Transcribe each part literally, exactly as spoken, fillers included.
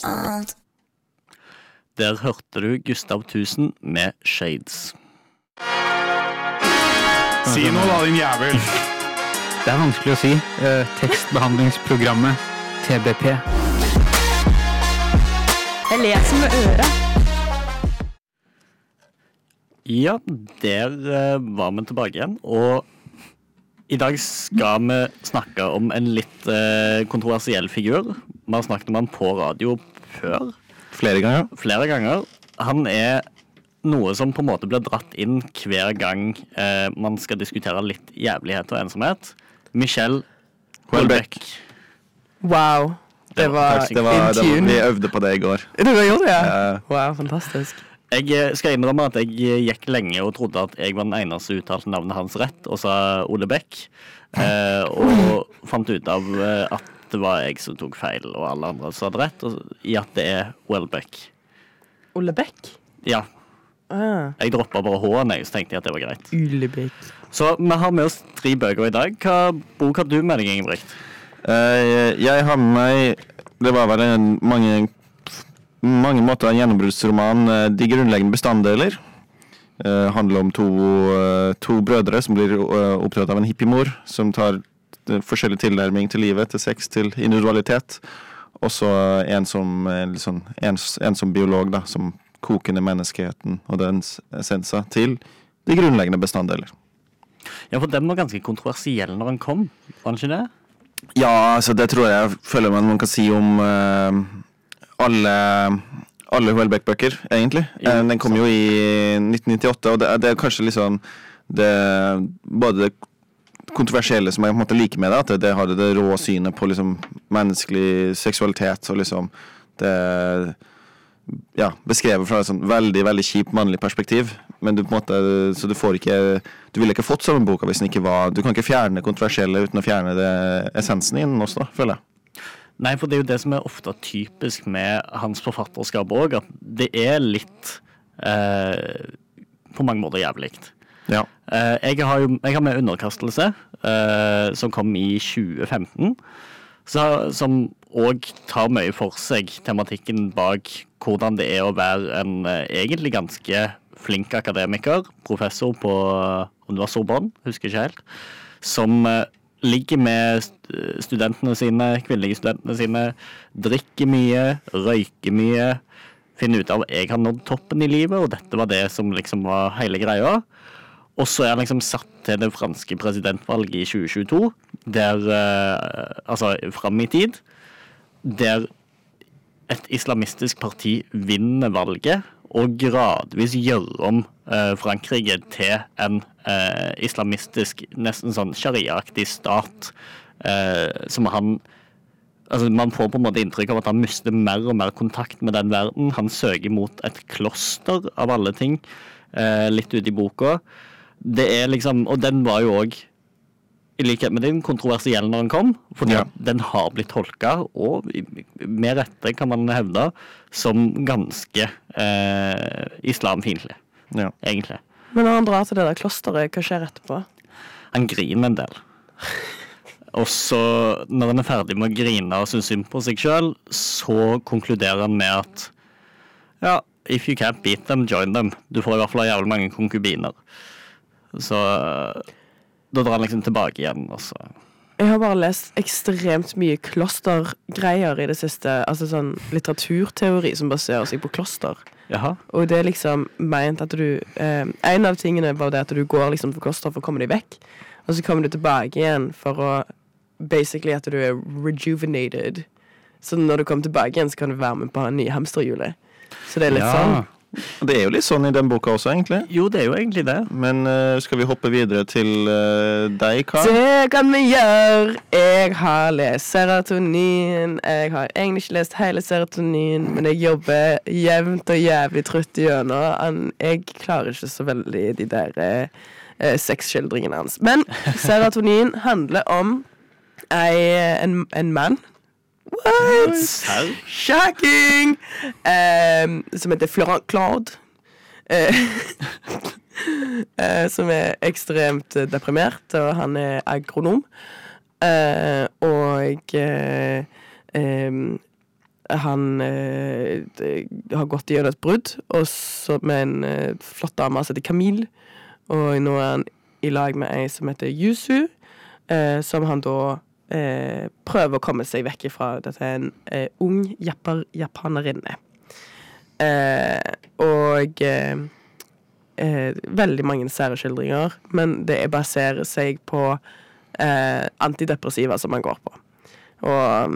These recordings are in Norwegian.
Der hørte du Gustav Tusen med Shades. Si noe da, din jævel. Det er vanskelig å si. Eh, tekstbehandlingsprogrammet T B P. Jeg leser med øret. Ja, der uh, var vi tilbake igjen, og i dag skal vi snakke om en litt uh, kontroversiell figur. Vi har snakket om han på radio før. Flere ganger. Flere ganger. Han er noe som på en måte blir dratt inn hver gang uh, man skal diskutere litt jævlighet og ensomhet. Michel Houellebecq. Wow, det var, det var, det var vi øvde på det i går. Det var gjort, ja. Uh, wow, fantastisk. Jeg skal innrømme at jeg gikk lenge og trodde at jeg var den eneste uttalte navnet hans rett, og sa Houellebecq, eh, og fant ut av at det var jeg som tok feil, og alle andre sa det rett, og i at det er Houellebecq. Houellebecq? Ja. Ah. Jeg droppet bare H-en, så tenkte jeg at det var greit. Houellebecq. Så vi har med oss tre bøker i dag. Hva bok har du med deg, Ingebrigt? Uh, jeg har med meg, det var vel en, mange... mange måter en gjennombruddsroman, De grunnleggende bestanddeler. Det handler om to, to brødre som blir opptatt av en hippiemor, som tar forskjellig tilnærming til livet, til sex, til individualitet. Og så en som, en, sånn, en, en som biolog, da, som koker ned menneskeheten og dens essenser til de grunnleggende bestanddeler. Ja, for den var ganske kontroversiell når den kom, var den ikke det? Ja, altså det tror jeg føler man, man kan si om... Uh, alle, alle Houellebecq-bøker, egentlig. Jo, den kom jo i nitten nittiåtte, og det, det er kanskje liksom det, både det kontroversielle som jeg på en måte liker med det, at det, det har det rå synet på liksom menneskelig seksualitet, og liksom det ja, beskrevet fra et sånn veldig, veldig kjipt mannlig perspektiv, men du på en måte, så du får ikke, du ville ikke fått sånn boka hvis den ikke var, du kan ikke fjerne kontroversielle uten å fjerne det essensen i den også, føler jeg. Nei, for det er jo det som er ofte typisk med hans forfatterskap også, at det er litt eh, på mange måter jævligt. Ja. Eh, jeg, har jo, jeg har med Underkastelse, eh, som kom i tjue femten, så, som også tar mye for seg tematikken bak hvordan det er å være en eh, egentlig ganske flink akademiker, professor på, om det var Sorbonne, husker ikke helt, som eh, ligger med studentene sine, kvinnelige studentene sine, drikker mye, røyker mye, finner ut av at jeg har nådd toppen i livet, og dette var det som liksom var hele greia. Og så er han liksom satt til det franske presidentvalget i tjue tjueto, der, altså frem i tid, der et islamistisk parti vinner valget, og gradvis gjør om eh, Frankrike til en eh, islamistisk, nesten sånn sharia-aktig stat, eh, som han, altså man får på en måte inntrykk av at han mister mer og mer kontakt med den verden. Han søker mot et kloster av alle ting, eh, litt ute i boka. Det er liksom, og den var jo også, i likhet med den, kontroversiell når den kom, fordi ja. Den har blitt tolket, og med rette kan man hevde, som ganske eh, islamfiendtlig, ja. Egentlig. Men når han drar til det der klosteret, hva skjer etterpå? Han griner en del. Og så, når han er ferdig med å grine og synes synd på seg selv, så konkluderer han med at ja, if you can't beat them, join them. Du får i hvert fall jævlig mange konkubiner. Så... da drar han liksom tilbake igjen, altså. Jeg har bare lest ekstremt mye klostergreier i det siste, altså sånn litteraturteori som baserer seg på kloster. Jaha. Og det er liksom ment at du, eh, en av tingene var det at du går liksom til kloster for å komme deg vekk, og så kommer du tilbake igjen for å, basically at du er rejuvenated. Så når du kommer tilbake igjen, så kan du være med på en ny hamsterhjulet. Så det er litt ja. sånn. Det er jo litt sånn i den boka også, egentlig. Jo, det er jo egentlig det. Men uh, skal vi hoppe videre til uh, deg, Karl? Det kan vi gjøre. Jeg har lest Serotonin. Jeg har egentlig ikke lest hele Serotonin, men jeg jobber jevnt og jævlig trutt igjennom. Jeg klarer ikke så veldig de der uh, sexskildringene hans. Men Serotonin handler om ei, en, en mann. What? Shocking! Um, som heter Florent Claude. Uh, uh, som er ekstremt deprimert, og han er agronom. Uh, og uh, um, han eh, har gått gjennom et brudd, og så med en eh, flott dame som heter Camille, og nå er han i lag med ei som heter Yusu, eh, som han da eh, prøver å komme seg vekk ifra. Dette er en eh, ung japar, japanerinne. Eh, og eh, eh, veldig mange sære skildringer, men det baserer seg på eh, antidepressiva som han går på. Og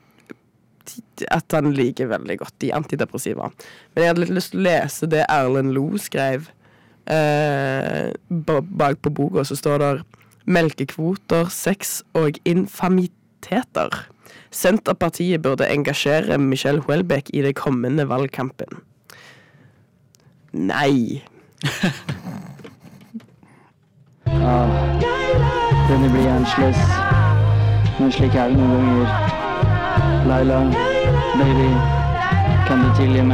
at han liker veldig godt de antidepressiva. Men jeg hadde litt lyst til å lese det Erlend Loe skrev eh, bak på boka, så står der melkekvoter, sex og infamiteter. Senterpartiet burde engasjere Michelle Houellebecq i det kommende valgkampen. Nei. Ja, denne blir hjernesløs. Men slik er det noen ganger. Laila, baby, kan du tilgi meg?